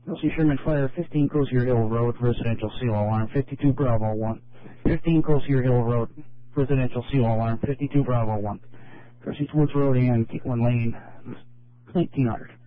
Kelsey Sherman Fire, 15 Crozier Hill Road, residential seal alarm, 52 Bravo 1. 15 Crozier Hill Road, residential seal alarm, 52 Bravo 1. Crossing towards Road and Catlin Lane, 1900.